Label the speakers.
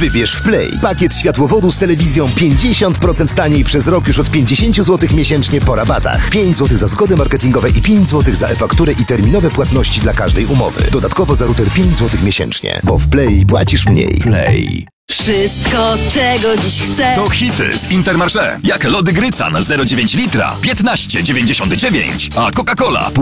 Speaker 1: Wybierz w Play pakiet światłowodu z telewizją 50% taniej przez rok już od 50 zł miesięcznie po rabatach. 5 zł za zgody marketingowe i 5 zł za e-fakturę i terminowe płatności dla każdej umowy. Dodatkowo za router 5 zł miesięcznie, bo w Play płacisz mniej.
Speaker 2: Play.
Speaker 3: Wszystko, czego dziś chcę.
Speaker 2: To hity z Intermarché. Jak lody Gryca na 0,9 litra 15,99, a Coca-Cola